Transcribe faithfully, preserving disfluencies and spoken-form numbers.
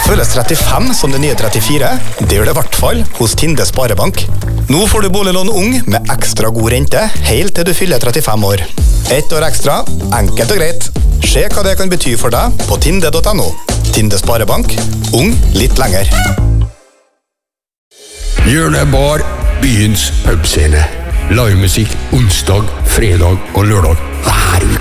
Føles trettifem som det nye trettifire? Det gjør det i hvert fall hos Tinde Sparebank. Nå får du boliglån ung med ekstra god rente, helt til du fyller trettifem år. Ett år ekstra, enkelt og greit. Se hva det kan bety for deg på tinde punktum no. Tinde Sparebank, ung litt lenger. Hjørnebar, byens pubscene. Livemusikk onsdag, fredag og lørdag. Hver uke.